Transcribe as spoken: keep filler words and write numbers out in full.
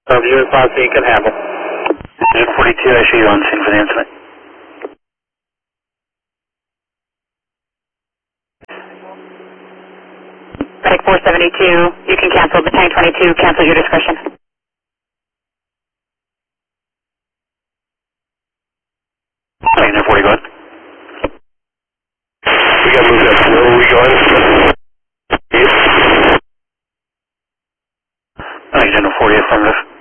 So unit five C can handle. Unit forty-two, I show you on scene for the incident. Medic four seventy-two, you can cancel. Battalion twenty-two, cancel your discretion. Unit forty, go ahead. We got to move that. Where are we going? Uh, Unit forty, affirmative.